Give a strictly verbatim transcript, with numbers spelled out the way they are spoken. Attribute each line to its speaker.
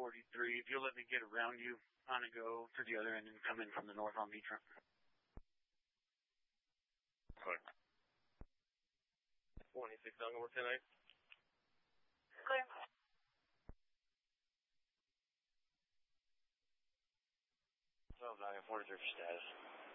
Speaker 1: forty-three. If you'll let me get around you on a go to the other end and come in from the north on Mitra.
Speaker 2: Clear. twenty-six Duncan, we're ten eight.
Speaker 3: Clear.
Speaker 2: twelve Duncan, forty-three for status.